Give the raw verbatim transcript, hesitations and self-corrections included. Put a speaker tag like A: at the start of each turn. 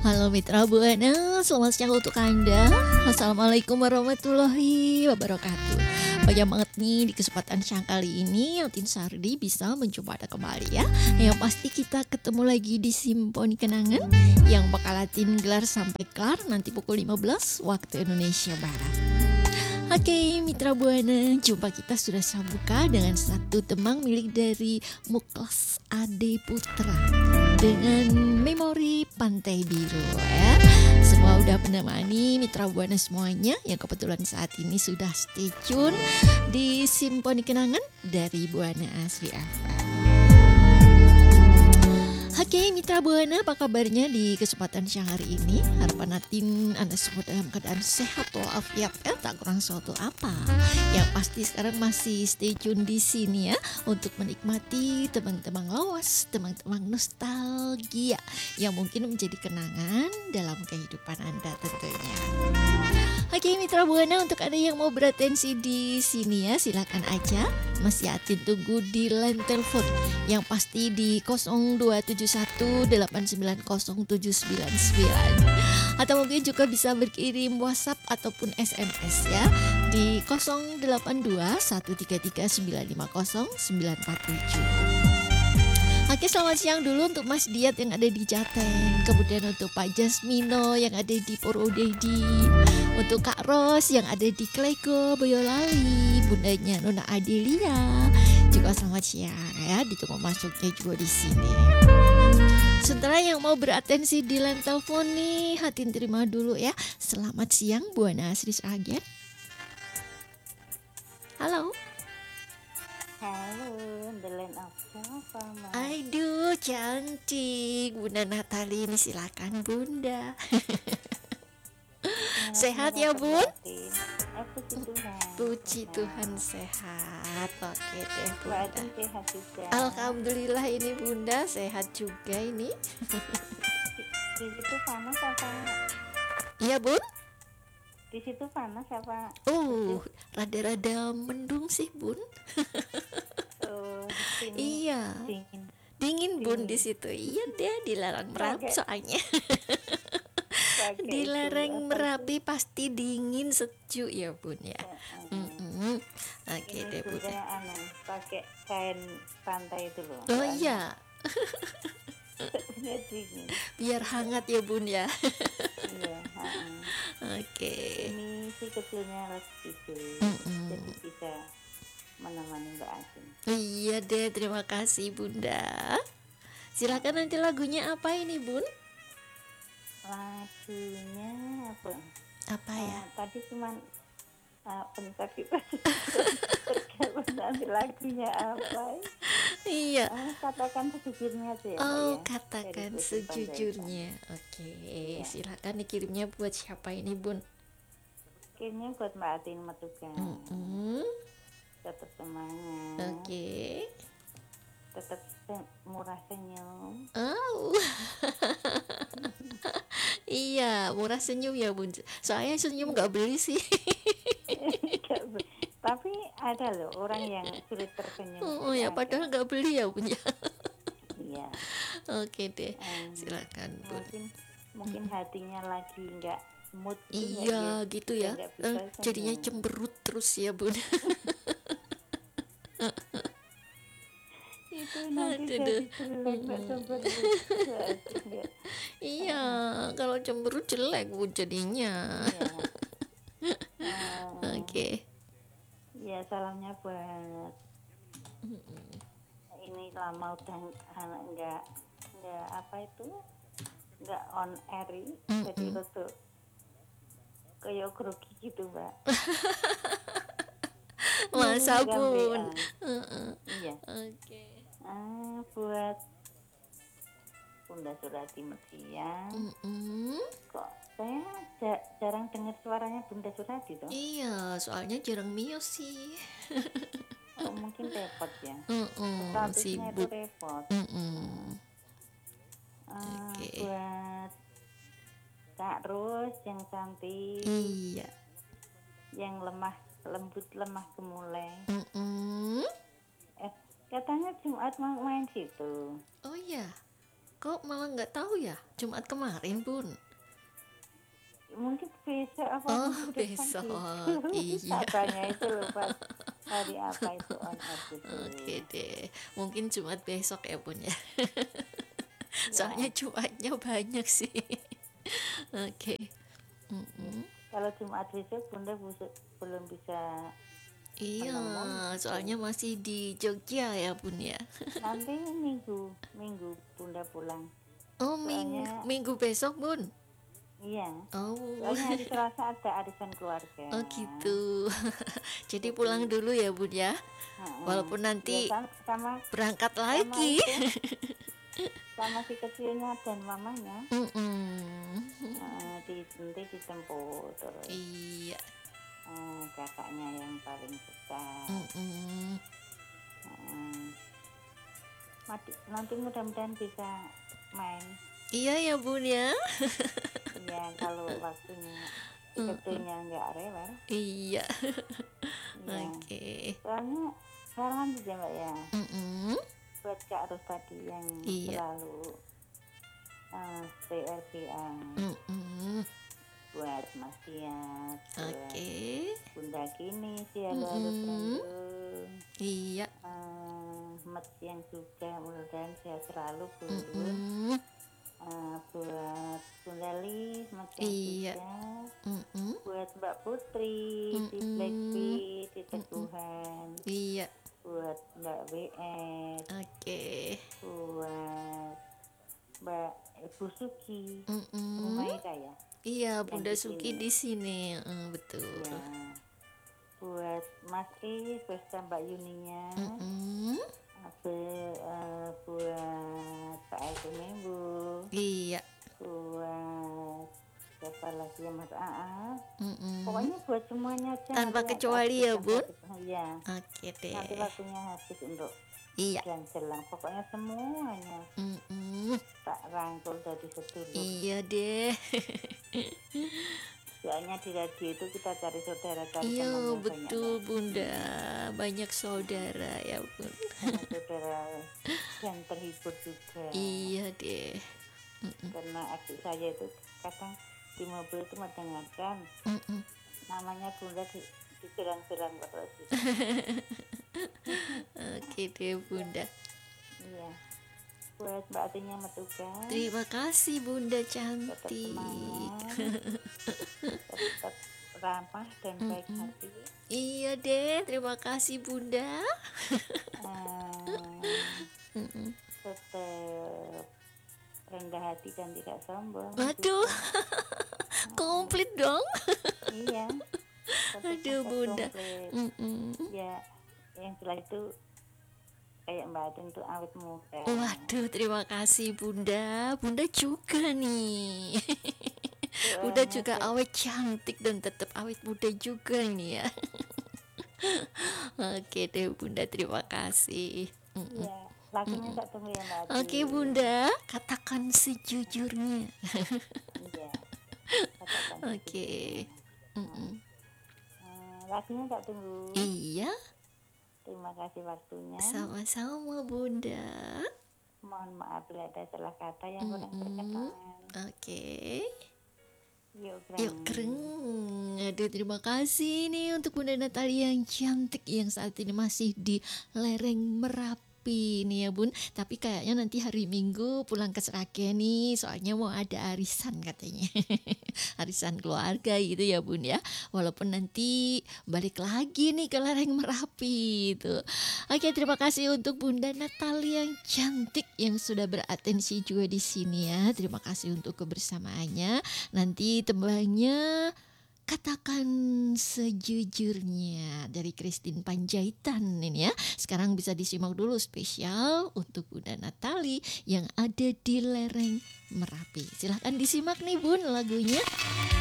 A: Halo Mitra Buana, selamat siang untuk Anda. Assalamualaikum warahmatullahi wabarakatuh. Banyak banget nih di kesempatan siang kali ini Tin Sardi bisa mencoba ada kembali ya. Yang pasti kita ketemu lagi di Simponi Kenangan yang bakal Tin gelar sampai kelar nanti pukul lima belas waktu Indonesia Barat. Oke Mitra Buana, jumpa kita sudah sambuka dengan satu temang milik dari Muklas Ade Putra dengan Memori Pantai Biru ya. Semua udah menemani Mitra Buana semuanya yang kebetulan saat ini sudah stay tune di Simponi Kenangan dari Buana Asri F M. Oke Mitra Buana, apa kabarnya di kesempatan siang hari ini? Harapan Natin Anda semua dalam keadaan sehat walafiat ya, tak kurang suatu apa. Yang pasti sekarang masih stay tune di sini ya untuk menikmati teman-teman lawas, teman-teman nostalgia yang mungkin menjadi kenangan dalam kehidupan Anda tentunya. Oke Mitra Buana, untuk Anda yang mau beratensi di sini ya, silakan aja. Masih Atin tunggu di line telepon yang pasti di nol dua tujuh satu delapan sembilan nol tujuh sembilan sembilan. Atau mungkin juga bisa berkirim WhatsApp ataupun S M S ya di nol delapan dua satu tiga tiga sembilan lima nol sembilan empat tujuh. Oke, selamat siang dulu untuk Mas Diat yang ada di Jaten, kemudian untuk Pak Jasmino yang ada di Purwodadi, untuk Kak Ros yang ada di Klego, Boyolali, bundanya Nona Adelia, juga selamat siang ya, ditunggu masuknya juga di sini. Setelah yang mau beratensi di line telepon nih, Hatin terima dulu ya. Selamat siang Buana Asri Sragen. Halo.
B: Halo, the line of siapa, Mas?
A: Aduh, cantik Bunda Natali ini, silakan Bunda. Sehat ya Bun?
B: Eh, puji Tuhan.
A: Puji Tuhan sehat. Oke deh
B: Mbak
A: Bunda.
B: Atin sehat juga.
A: Alhamdulillah ini Bunda sehat juga ini.
B: Di situ panas apa?
A: Iya Bun?
B: Di situ panas apa?
A: Oh, rada-rada mendung sih Bun.
B: Oh, di sini
A: Iya.
B: dingin.
A: Dingin Bun
B: Dingin.
A: di situ. Iya deh, dilarang Merapi
B: Pakai-
A: soalnya.
B: Pakai
A: Di
B: itu,
A: lereng
B: apa
A: Merapi pasti dingin sejuk ya Bun ya.
B: itu? Eh, eh,
A: Mm-mm. Oke
B: Ini
A: deh Bun.
B: Bunda anu, pakai kain pantai itu loh.
A: Oh iya,
B: Soalnya dingin.
A: biar hangat ya Bun ya.
B: Iya, heeh.
A: Oke.
B: Ini si kecilnya lagi tidur,
A: Mm-mm.
B: jadi bisa menemani Mbak Atin.
A: Iya deh, terima kasih Bunda. Silakan nanti lagunya apa ini Bun?
B: Lagunya apa?
A: Apa ya?
B: Ah, tadi cuman uh, bentar kita terjawab nanti lagunya apa?
A: Iya.
B: Ah, katakan sejujurnya aja ya, Mbak,
A: Oh,
B: ya.
A: katakan
B: Dari Puisi Panjaitan.
A: sejujurnya. Oke, silakan dikirimnya buat siapa ini Bun?
B: Kayaknya buat Mbak Atin Metuga.
A: Mm-mm.
B: Tetap semangat,
A: Oke.
B: tetap se- murah senyum.
A: Oh. Iya, murah senyum ya Bun. Soalnya senyum nggak beli sih.
B: Nggak be- Tapi ada loh orang yang sulit tersenyum.
A: Oh ya,
B: Ada.
A: padahal nggak beli ya Bun ya.
B: Iya.
A: Oke deh,
B: Em,
A: silakan Bun.
B: mungkin mungkin hatinya lagi nggak mood gitu, nggak
A: Iya
B: gitu.
A: gitu ya.
B: Nggak bisa
A: Eh, jadinya
B: senyum.
A: cemberut terus ya Bun.
B: Itu nanti
A: Aduh,
B: jadi
A: duh.
B: jelek nggak sempat nggak.
A: Iya, kalau cemberut jelek Bun jadinya.
B: Iya. Eh,
A: Oke.
B: ya salamnya buat ini lama udah ah, nggak nggak apa itu nggak on air, jadi
A: Mm-mm.
B: tuh kayak grogi gitu Mbak.
A: Masa
B: Nunggu
A: Bun.
B: gambean.
A: Heeh.
B: Iya.
A: Oke.
B: Ah, buat Bunda Surati Mediang.
A: Mm-mm.
B: Kok saya ja- jarang dengar suaranya Bunda Surati tuh.
A: Iya, soalnya jarang mio sih.
B: Oh, mungkin repot ya.
A: Mm-mm,
B: Statusnya itu
A: sibuk.
B: repot.
A: Mm-mm.
B: Ah,
A: Oke.
B: buat Kak Ros yang cantik,
A: Iya.
B: yang lemah lembut lemah gemulai.
A: Mm-mm.
B: Eh, katanya Jumat mau main situ.
A: Oh iya. Kok malah nggak tahu ya? Jumat kemarin, Bun.
B: Mungkin besok apa
A: Oh,
B: minggu depan
A: besok.
B: gitu.
A: Iya.
B: Katanya itu loh pas hari apa itu on air gitu.
A: Oke deh. Mungkin Jumat besok ya, Bun ya.
B: Ya,
A: Soalnya Jumatnya banyak sih. Oke. Mm-mm.
B: kalau Jumat besok Bunda busuk, belum bisa
A: Iya,
B: menemui.
A: soalnya masih di Jogja ya, Bun ya.
B: Nanti minggu, minggu Bunda pulang.
A: Oh, ming
B: Soalnya,
A: minggu besok, Bun.
B: iya.
A: Oh.
B: Soalnya hari Selasa ada arisan keluarga.
A: Oh gitu. Jadi
B: Jadi,
A: pulang dulu ya, Bun ya.
B: heeh.
A: Walaupun
B: Ya
A: nanti
B: sama, sama,
A: berangkat
B: sama
A: lagi.
B: itu, sama si kecilnya dan mamanya.
A: Mm-mm.
B: eh, di, nanti dijemput terus
A: Iya.
B: eh, kakaknya yang paling besar.
A: Mm-mm.
B: Eh, mati, nanti mudah-mudahan bisa main.
A: Iya ya, Bun ya.
B: Ya kalau waktunya sebetulnya nggak rewel.
A: Iya.
B: Ya,
A: Oke.
B: soalnya salam juga Mbak ya
A: Mm-mm.
B: buat Kak Ros tadi yang
A: Iya.
B: selalu uh, stay R P A,
A: Mm-mm.
B: buat Mas Dias, buat
A: Oke.
B: Bunda Kini, si halo halo
A: Mm-mm.
B: Bandung,
A: Iya.
B: uh, Met yang juga mudah-mudahan sehat selalu Bun.
A: Mm-mm.
B: Uh, buat Bunda Lis, Met yang
A: Iya.
B: juga,
A: Mm-mm.
B: buat Mbak Putri di
A: Mm-mm.
B: Blackbeat, di Teguhan,
A: Iya.
B: buat Mbak W S,
A: Oke.
B: buat Mbak Ibu Suki,
A: Mm-mm.
B: Rumaika ya,
A: Iya,
B: yang
A: Bunda
B: di
A: Suki
B: sini.
A: di sini. Mm, betul.
B: Ya, buat Mas E, beserta Mbak Yuninya,
A: Mm-mm.
B: Be- eh, buat Pak Eko Membu,
A: Iya.
B: buat siapa lagi ya, Mas Aa.
A: Mm-mm.
B: Pokoknya buat semuanya aja.
A: Tanpa
B: nanti
A: kecuali
B: habis
A: ya,
B: sampai
A: Bun.
B: ke- Iya,
A: Oke
B: nanti
A: deh.
B: waktunya habis untuk
A: Iya.
B: dan selang. Pokoknya semuanya
A: Mm-mm.
B: tak rangkul dari sedulur.
A: Iya deh.
B: Soalnya di radio itu kita cari saudara, cari
A: Iya,
B: teman yang banyak
A: betul,
B: Mbak.
A: Bunda. Banyak saudara ya, Bun.
B: Sama saudara dan terhibur juga.
A: Iya deh. Mm-mm.
B: Karena adik saya itu kadang di mobil itu mendengarkan
A: Mm-mm.
B: namanya Bunda di diserang-serang terus gitu.
A: Oke deh, Bunda.
B: Iya. Buat Mbak Atinya Metugas,
A: Terima kasih, Bunda
B: tetap
A: cantik.
B: semangat, tetap ramah dan baik
A: Mm-mm.
B: hati.
A: Iya deh, terima kasih, Bunda.
B: Eh,
A: Mm-mm.
B: tetap rendah hati dan tidak sombong.
A: Waduh,
B: juga.
A: komplit dong.
B: Iya. Tetap
A: Aduh,
B: tetap
A: Bunda.
B: komplit.
A: Mm-mm.
B: Ya, yang setelah itu kayak Mbak Atin tuh awet muda.
A: Waduh, terima kasih, Bunda. Bunda juga nih. Bunda
B: Soalnya
A: juga
B: saya,
A: awet cantik dan tetap awet muda juga nih ya. Oke deh, Bunda, terima kasih. Mm-mm.
B: ya, lagunya tak tunggu ya Mbak Atin.
A: Oke, Bunda, katakan sejujurnya.
B: Iya. Katakan
A: Oke.
B: sejujurnya.
A: Mm-mm.
B: Eh, lagunya tak tunggu.
A: Iya,
B: Terima kasih waktunya.
A: sama-sama, Bunda.
B: Mohon maaf bila ada salah kata yang kurang
A: Mm-mm.
B: berkenan.
A: Oke.
B: Yuk,
A: Yuk, keren. Aduh, terima kasih nih untuk Bunda Natalia yang cantik yang saat ini masih di lereng Merapi nih ya, Bun. Tapi kayaknya nanti hari Minggu pulang ke Seragen nih, soalnya mau ada arisan katanya. Arisan keluarga gitu ya, Bun ya. Walaupun nanti balik lagi nih ke lereng Merapi itu. Oke, terima kasih untuk Bunda Natalia yang cantik yang sudah beratensi juga di sini ya. Terima kasih untuk kebersamaannya. Nanti tembangnya katakan sejujurnya dari Christine Panjaitan ini ya. Sekarang bisa disimak dulu spesial untuk Bunda Natali yang ada di lereng Merapi. Silahkan disimak nih, Bun, lagunya.